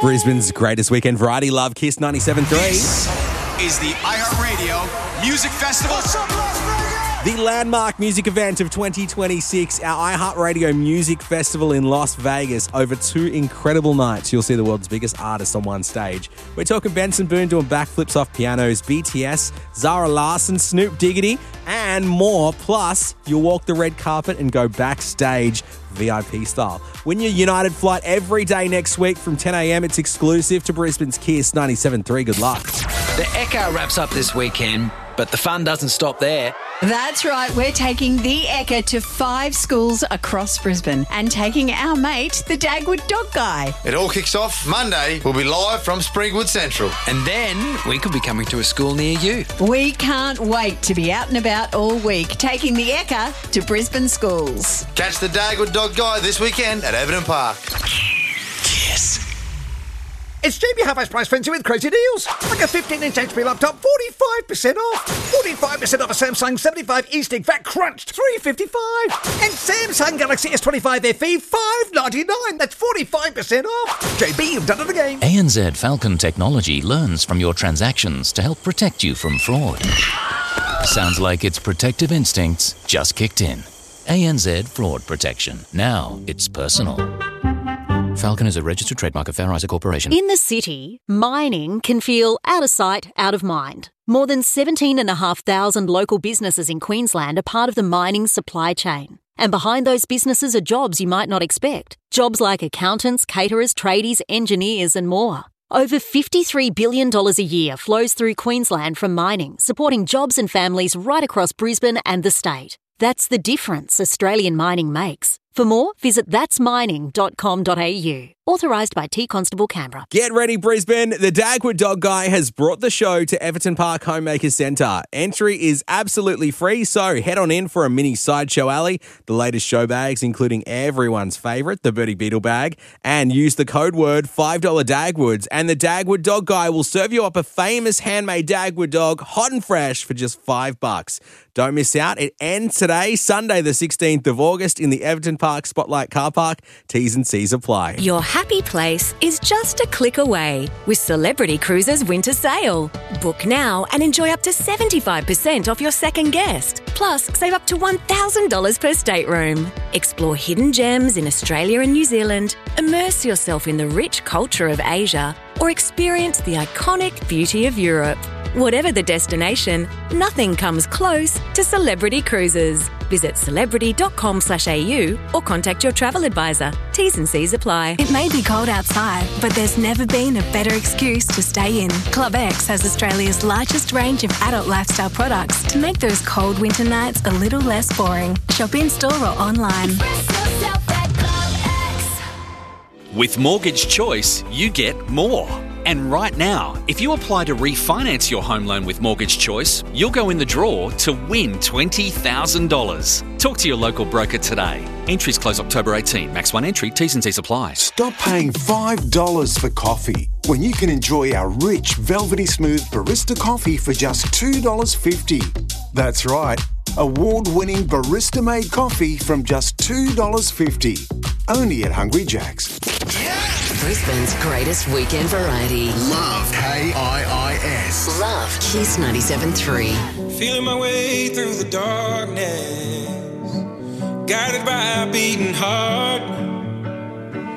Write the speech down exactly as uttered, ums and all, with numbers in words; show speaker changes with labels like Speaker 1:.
Speaker 1: Brisbane's greatest weekend variety. Love Kiss ninety-seven point three.
Speaker 2: This is the iHeartRadio Music Festival.
Speaker 1: The landmark music event of twenty twenty-six, our iHeartRadio Music Festival in Las Vegas. Over two incredible nights, you'll see the world's biggest artists on one stage. We're talking Benson Boone doing backflips off pianos, B T S, Zara Larsson, Snoop Diggity, and more. Plus, you'll walk the red carpet and go backstage V I P style. Win your United flight every day next week from ten a.m. It's exclusive to Brisbane's Kiss ninety-seven point three. Good luck.
Speaker 3: The Echo wraps up this weekend, but the fun doesn't stop there.
Speaker 4: That's right, we're taking the Ekka to five schools across Brisbane and taking our mate, the Dagwood Dog Guy.
Speaker 5: It all kicks off Monday. We'll be live from Springwood Central.
Speaker 3: And then we could be coming to a school near you.
Speaker 4: We can't wait to be out and about all week, taking the Ekka to Brisbane schools.
Speaker 5: Catch the Dagwood Dog Guy this weekend at Everton Park.
Speaker 3: Yes.
Speaker 6: It's J B Half-Ice Price Frenzy with crazy deals. Like a fifteen inch H P laptop, forty-five percent off. forty-five percent off a Samsung seventy-five E-Stick, V A T crunched, three fifty-five. And Samsung Galaxy S twenty-five F E, five ninety-nine. That's forty-five percent off. J B, you've done it again.
Speaker 7: A N Z Falcon Technology learns from your transactions to help protect you from fraud. Sounds like its protective instincts just kicked in. A N Z Fraud Protection. Now it's personal. Falcon is a registered trademark of Fair Isaac Corporation.
Speaker 8: In the city, mining can feel out of sight, out of mind. More than seventeen thousand five hundred local businesses in Queensland are part of the mining supply chain. And behind those businesses are jobs you might not expect. Jobs like accountants, caterers, tradies, engineers and more. Over fifty-three billion dollars a year flows through Queensland from mining, supporting jobs and families right across Brisbane and the state. That's the difference Australian mining makes. For more, visit thats mining dot com dot a u. Authorised by T Constable Canberra.
Speaker 1: Get ready, Brisbane. The Dagwood Dog Guy has brought the show to Everton Park Homemakers Centre. Entry is absolutely free, so head on in for a mini sideshow alley, the latest show bags, including everyone's favourite, the Bertie Beetle bag, and use the code word five dollars Dagwoods, and the Dagwood Dog Guy will serve you up a famous handmade Dagwood dog, hot and fresh, for just five bucks. Don't miss out. It ends today, Sunday the sixteenth of August, in the Everton Park Spotlight Car Park. T's and C's apply.
Speaker 9: Your happy place is just a click away with Celebrity Cruises Winter Sale. Book now and enjoy up to seventy-five percent off your second guest. Plus, save up to one thousand dollars per stateroom. Explore hidden gems in Australia and New Zealand, immerse yourself in the rich culture of Asia, or experience the iconic beauty of Europe. Whatever the destination, nothing comes close to Celebrity Cruises. Visit celebrity dot com slash a u or contact your travel advisor. T's and C's apply.
Speaker 10: It may be cold outside, but there's never been a better excuse to stay in. Club X has Australia's largest range of adult lifestyle products to make those cold winter nights a little less boring. Shop in store or online.
Speaker 11: With Mortgage Choice, you get more. And right now, if you apply to refinance your home loan with Mortgage Choice, you'll go in the draw to win twenty thousand dollars. Talk to your local broker today. Entries close October eighteenth. Max one entry. T's and C's apply.
Speaker 12: Stop paying five dollars for coffee when you can enjoy our rich, velvety smooth barista coffee for just two dollars fifty. That's right. Award-winning barista-made coffee from just two dollars fifty. Only at Hungry Jack's.
Speaker 13: Brisbane's greatest weekend variety.
Speaker 2: Love K I I S.
Speaker 13: Love Kiss ninety-seven point three.
Speaker 14: Feeling my way through the darkness, guided by a beating heart.